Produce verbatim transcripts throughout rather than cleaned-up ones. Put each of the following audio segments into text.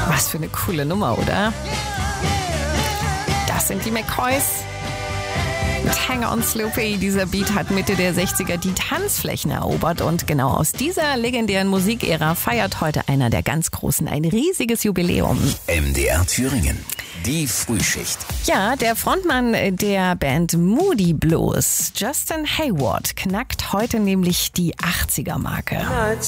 Was für eine coole Nummer, oder? Das sind die McCoys. Mit Hang On Sloopy. Dieser Beat hat Mitte der sechziger die Tanzflächen erobert und genau aus dieser legendären Musikära feiert heute einer der ganz Großen ein riesiges Jubiläum. M D R Thüringen, die Frühschicht. Ja, der Frontmann der Band Moody Blues, Justin Hayward, knackt heute nämlich die achtziger-Marke.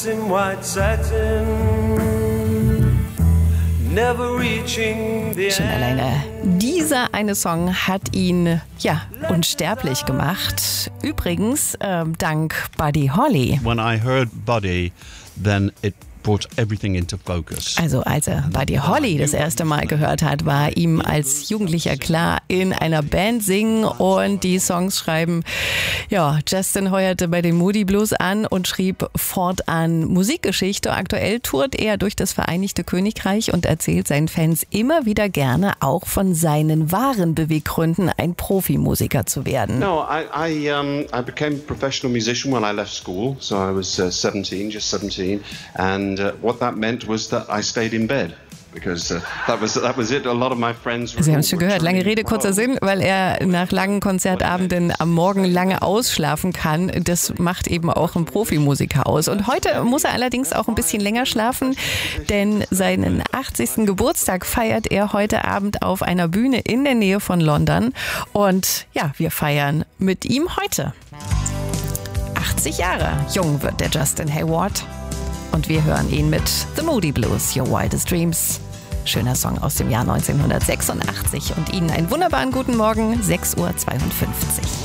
Schon alleine dieser eine Song hat ihn, ja, unsterblich gemacht. Übrigens äh, dank Buddy Holly. When I heard Buddy, then it brought everything into focus. Also als er Buddy Holly das erste Mal gehört hat, war ihm als Jugendlicher klar, in einer Band singen und die Songs schreiben. Ja, Justin heuerte bei den Moody Blues an und schrieb fortan Musikgeschichte. Aktuell tourt er durch das Vereinigte Königreich und erzählt seinen Fans immer wieder gerne auch von seinen wahren Beweggründen, ein Profimusiker zu werden. No, I, I, um, I became a professional musician when I left school. So I was uh, seventeen, just seventeen, and uh, what that meant was that I stayed in bed. Because uh, that was that was it. A lot of my friends were. Sie haben es schon gehört, lange Rede, kurzer Sinn, weil er nach langen Konzertabenden am Morgen lange ausschlafen kann. Das macht eben auch einen Profimusiker aus. Und heute muss er allerdings auch ein bisschen länger schlafen, denn seinen achtzigsten Geburtstag feiert er heute Abend auf einer Bühne in der Nähe von London. Und ja, wir feiern mit ihm heute. achtzig Jahre jung wird der Justin Hayward. Und wir hören ihn mit The Moody Blues, Your Wildest Dreams. Schöner Song aus dem Jahr neunzehnhundertsechsundachtzig. Und Ihnen einen wunderbaren guten Morgen, sechs Uhr zweiundfünfzig.